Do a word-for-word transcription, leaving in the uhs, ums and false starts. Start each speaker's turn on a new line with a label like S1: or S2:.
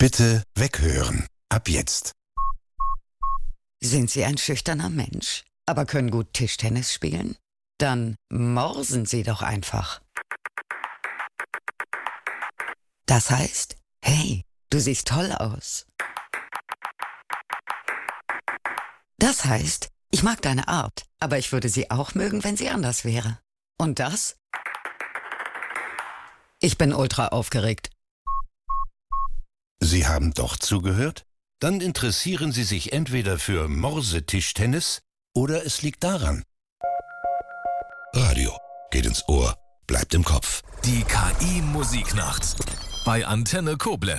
S1: Bitte weghören. Ab jetzt.
S2: Sind Sie ein schüchterner Mensch, aber können gut Tischtennis spielen? Dann morsen Sie doch einfach. Das heißt, hey, du siehst toll aus. Das heißt, ich mag deine Art, aber ich würde sie auch mögen, wenn sie anders wäre. Und das? Ich bin ultra aufgeregt.
S1: Sie haben doch zugehört? Dann interessieren Sie sich entweder für Morsetischtennis oder es liegt daran. Radio geht ins Ohr, bleibt im Kopf.
S3: Die K I-Musiknacht bei Antenne Koblenz.